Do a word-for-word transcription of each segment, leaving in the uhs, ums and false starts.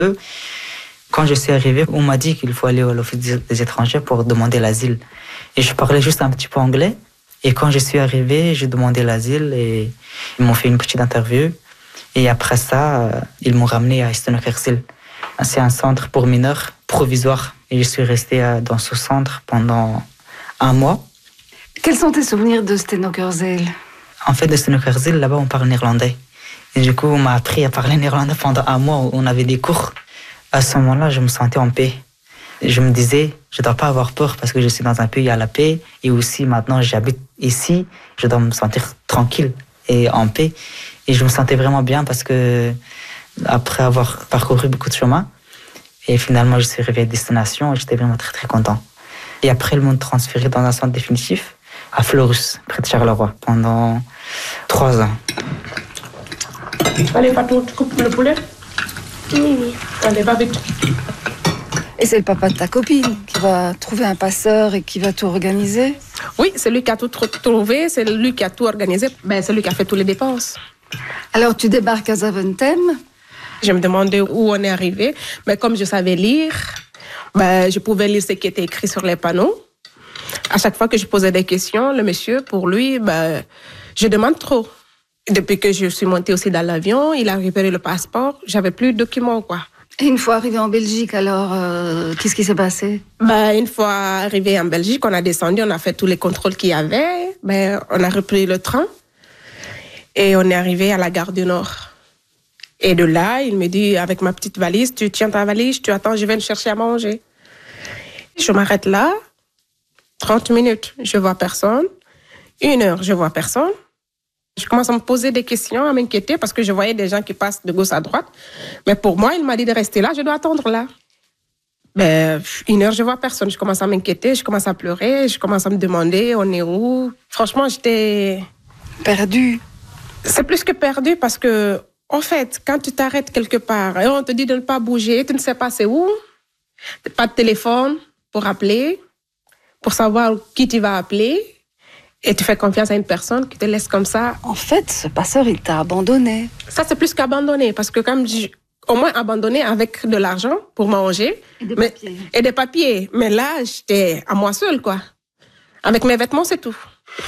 Quand je suis arrivé, on m'a dit qu'il faut aller à l'Office des étrangers pour demander l'asile. Et je parlais juste un petit peu anglais. Et quand je suis arrivé, j'ai demandé l'asile et ils m'ont fait une petite interview. Et après ça, ils m'ont ramené à Stenokerzeel. C'est un centre pour mineurs provisoire. Et je suis resté dans ce centre pendant un mois. Quels sont tes souvenirs de Stenokerzeel? En fait, de Stenokerzeel, là-bas, on parle néerlandais. Et du coup, on m'a appris à parler néerlandais pendant un mois. On avait des cours. À ce moment-là, je me sentais en paix. Je me disais, je ne dois pas avoir peur parce que je suis dans un pays à la paix. Et aussi, maintenant, j'habite ici. Je dois me sentir tranquille et en paix. Et je me sentais vraiment bien parce que, après avoir parcouru beaucoup de chemin, et finalement, je suis arrivé à destination et j'étais vraiment très, très content. Et après, ils m'ont transféré dans un centre définitif à Fleurus, près de Charleroi, pendant trois ans. Allez, Patou, tu coupes le poulet? Oui, oui. Allez, va vite. Et c'est le papa de ta copine qui va trouver un passeur et qui va tout organiser? Oui, c'est lui qui a tout trouvé, c'est lui qui a tout organisé. Ben, c'est lui qui a fait toutes les dépenses. Alors, tu débarques à Zaventem? Je me demandais où on est arrivé, mais comme je savais lire, ben, je pouvais lire ce qui était écrit sur les panneaux. À chaque fois que je posais des questions, le monsieur, pour lui, ben, je demande trop. Depuis que je suis montée aussi dans l'avion, il a récupéré le passeport, j'avais plus de documents, quoi. Et une fois arrivé en Belgique, alors, euh, qu'est-ce qui s'est passé? Ben, une fois arrivé en Belgique, on a descendu, on a fait tous les contrôles qu'il y avait. Ben, on a repris le train et on est arrivé à la gare du Nord. Et de là, il me dit, avec ma petite valise, tu tiens ta valise, tu attends, je viens te chercher à manger. Je m'arrête là, trente minutes, je vois personne. Une heure, je vois personne. Je commence à me poser des questions, à m'inquiéter parce que je voyais des gens qui passent de gauche à droite. Mais pour moi, il m'a dit de rester là, je dois attendre là. Ben, une heure, je vois personne. Je commence à m'inquiéter, je commence à pleurer, je commence à me demander, on est où? Franchement, j'étais... Perdue. C'est plus que perdu parce que, en fait, quand tu t'arrêtes quelque part et on te dit de ne pas bouger, tu ne sais pas c'est où, pas de téléphone pour appeler, pour savoir qui tu vas appeler. Et tu fais confiance à une personne qui te laisse comme ça. En fait, ce passeur, il t'a abandonné. Ça, c'est plus qu'abandonné. Parce que comme je, au moins abandonné avec de l'argent pour manger. Et des mais, papiers. Et des papiers. Mais là, j'étais à moi seule, quoi. Avec mes vêtements, c'est tout.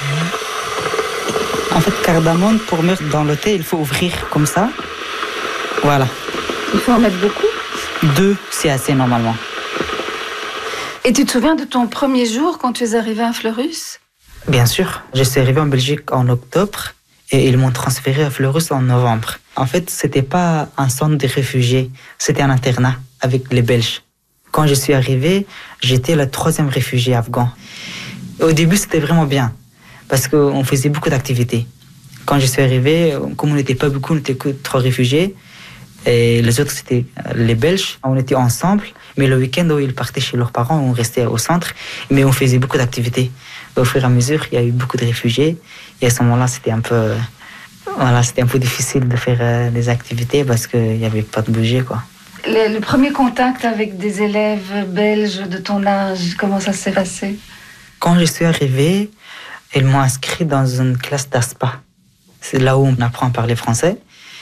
En fait, cardamone, pour mettre dans le thé, il faut ouvrir comme ça. Voilà. Il faut en mettre beaucoup? Deux, c'est assez normalement. Et tu te souviens de ton premier jour quand tu es arrivé à Fleurus? Bien sûr. Je suis arrivé en Belgique en octobre et ils m'ont transféré à Fleurus en novembre. En fait, c'était pas un centre de réfugiés, c'était un internat avec les Belges. Quand je suis arrivé, j'étais le troisième réfugié afghan. Au début, c'était vraiment bien parce qu'on faisait beaucoup d'activités. Quand je suis arrivé, comme on n'était pas beaucoup, on n'était que trois réfugiés et les autres, c'était les Belges. On était ensemble, mais le week-end où ils partaient chez leurs parents, on restait au centre, mais on faisait beaucoup d'activités. Au fur et à mesure, il y a eu beaucoup de réfugiés. Et à ce moment-là, c'était un peu, voilà, c'était un peu difficile de faire euh, des activités parce qu'il n'y avait pas de budget, quoi. Le, le premier contact avec des élèves belges de ton âge, comment ça s'est passé? Quand je suis arrivé, ils m'ont inscrit dans une classe d'ASPA. C'est là où on apprend à parler français.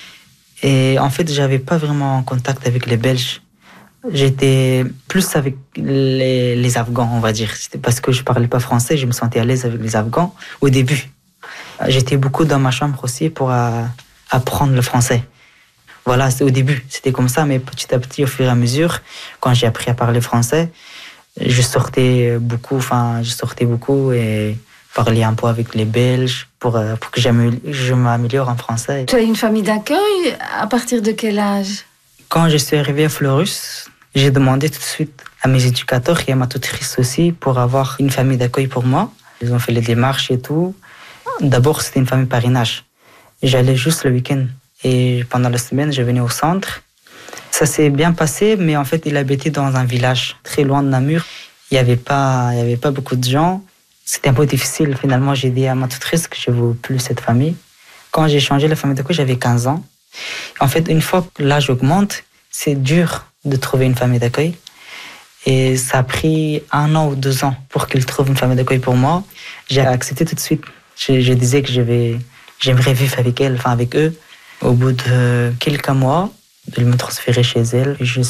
Et en fait, je n'avais pas vraiment contact avec les Belges. J'étais plus avec les, les Afghans, on va dire. C'était parce que je parlais pas français, je me sentais à l'aise avec les Afghans au début. J'étais beaucoup dans ma chambre aussi pour euh, apprendre le français. Voilà, c'est au début, c'était comme ça, mais petit à petit, au fur et à mesure, quand j'ai appris à parler français, je sortais beaucoup, enfin, je sortais beaucoup et parlais un peu avec les Belges pour, euh, pour que je m'améliore en français. Tu as une famille d'accueil à partir de quel âge? Quand je suis arrivé à Fleurus, j'ai demandé tout de suite à mes éducateurs et à ma tutrice aussi pour avoir une famille d'accueil pour moi. Ils ont fait les démarches et tout. D'abord, c'était une famille parrainage. J'allais juste le week-end et pendant la semaine, je venais au centre. Ça s'est bien passé, mais en fait, il habitait dans un village très loin de Namur. Il n'y avait pas, il y avait pas beaucoup de gens. C'était un peu difficile. Finalement, j'ai dit à ma tutrice que je ne veux plus cette famille. Quand j'ai changé la famille d'accueil, j'avais quinze ans. En fait, une fois que l'âge augmente, c'est dur de trouver une famille d'accueil. Et ça a pris un an ou deux ans pour qu'ils trouvent une famille d'accueil pour moi. J'ai accepté tout de suite. Je, je disais que je vais, j'aimerais vivre avec elle, enfin avec eux. Au bout de quelques mois, de me transférer chez elle. Je